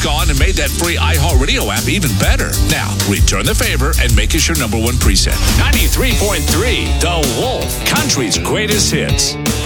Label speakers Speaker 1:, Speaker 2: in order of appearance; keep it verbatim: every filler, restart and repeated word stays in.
Speaker 1: gone and made that free iHeartRadio app even better. Now, return the favor and make us your number one preset. ninety-three point three, The Wolf, country's greatest hits.